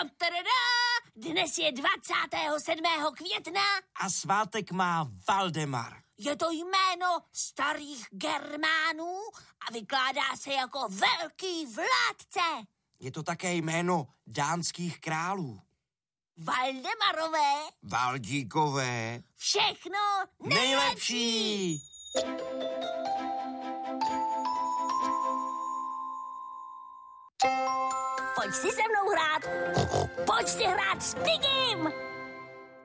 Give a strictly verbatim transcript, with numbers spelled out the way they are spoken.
Ta-ta-da-da! Dnes je dvacátého sedmého května. A svátek má Valdemar. Je to jméno starých Germánů a vykládá se jako velký vládce. Je to také jméno dánských králů. Valdemarové. Valdíkové. Všechno nejlepší. Pojď si se mnou hrát. Pojď si hrát s Pigim.